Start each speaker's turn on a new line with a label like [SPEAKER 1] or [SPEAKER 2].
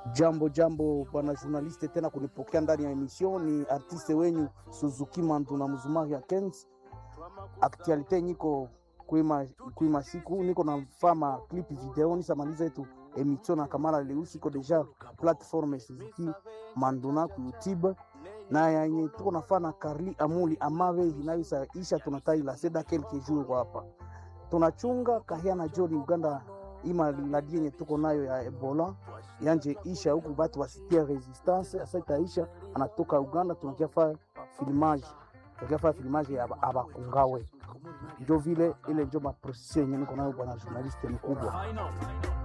[SPEAKER 1] Jambo jambo bwana journaliste, tena kunipokea ndani ya emission. Ni artiste wenyu Suzuki Mandu na Mzumari ya Kens. Actualite niko kuima siku niko na fama clip video ni samaliza yetu emission na Kamala Leusi ko deja platform Suzuki Mandu na ku YouTube na yenye tuko nafana Carly Amuli Amave inayoisha tunatai la seda quelques jours hapa. Tunachunga kahia na Joli Uganda ima ladie yenye tuko nayo ya Ebola yanje isha huku batu wasikia resistance asa itaisha, anatoka Uganda tunakiafa filmage ya abakungawe, ndio vile ile ndio maprocession yenye niko nayo bwana journaliste mkubwa.